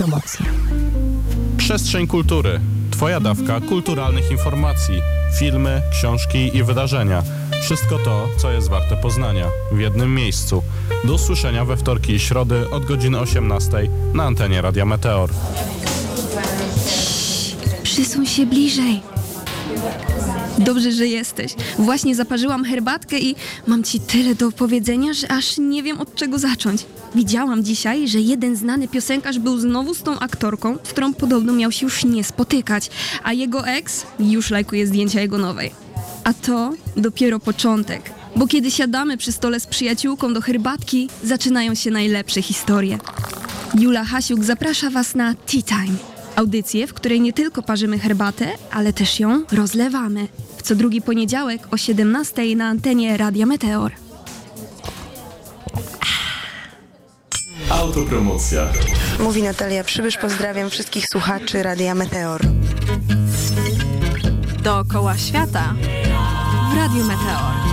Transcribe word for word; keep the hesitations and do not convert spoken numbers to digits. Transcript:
Autopromocja. Przestrzeń kultury. Twoja dawka kulturalnych informacji. Filmy, książki i wydarzenia. Wszystko to, co jest warte poznania. W jednym miejscu. Do usłyszenia we wtorki i środy od godziny osiemnastej na antenie Radia Meteor. Przysuń się bliżej. Dobrze, że jesteś. Właśnie zaparzyłam herbatkę i mam ci tyle do opowiedzenia, że aż nie wiem, od czego zacząć. Widziałam dzisiaj, że jeden znany piosenkarz był znowu z tą aktorką, z którą podobno miał się już nie spotykać, a jego ex już lajkuje zdjęcia jego nowej. A to dopiero początek, bo kiedy siadamy przy stole z przyjaciółką do herbatki, zaczynają się najlepsze historie. Jula Hasiuk zaprasza Was na Tea Time. Audycję, w której nie tylko parzymy herbatę, ale też ją rozlewamy. W co drugi poniedziałek o siedemnastej na antenie Radia Meteor. Autopromocja. Mówi Natalia Przybysz, pozdrawiam wszystkich słuchaczy Radia Meteor. Dookoła świata w Radiu Meteor.